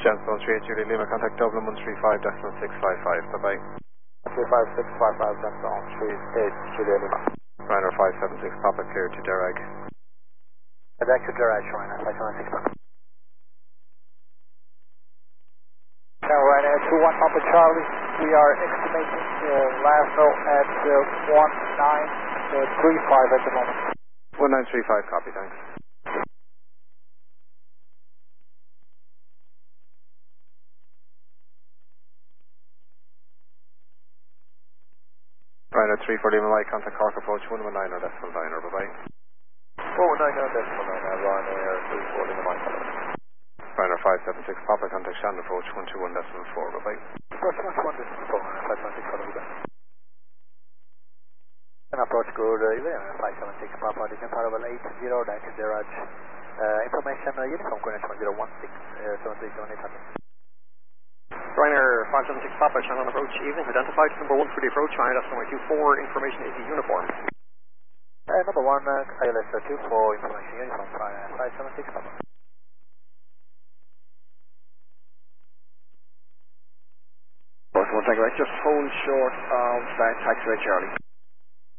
Jensen 138 Julia Lima, contact Dublin 135.655, bye-bye. 135.655, Jensen 138 Julia Lima. Ryanair 576, Papa clear to Derag. Back to Derag, Ryanair 576. Now Ryanair 21 Papa Charlie, we are estimating last note at 1935 at the moment. 1935, copy, thanks. Ryanair 34 Lima Mike, contact Cork approach 119 or decimal diner, bye-bye. 119 decimal diner, Ryanair 34 Lima Mike. Ryanair 576, Papa contact Shannon approach 121 decimal 4, bye-bye. Approach 121 decimal 4, Ryanair 576, follow you back. And approach good, Ryanair 576, Papa, descent arrival 80, that's Deraj. Information, uniform coordinate 1016, 737 800. Ryanair 576 Papa, Shannon approach, evening, identified number 1 for the approach, Ryanair number 24, information is uniform. Number 1, ILS 24, information uniform, Ryanair 576 Papa. One second, right, just hold short of taxiway Charlie.